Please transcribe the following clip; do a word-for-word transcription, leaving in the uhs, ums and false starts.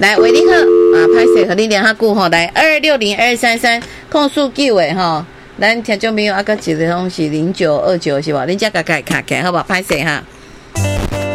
来，维尼克啊，拍摄和你聊下久吼，来二六零二三三控诉九的吼，咱听众朋友啊，个一个拢是零九二九是吧？恁只个改卡起好不好？拍摄哈。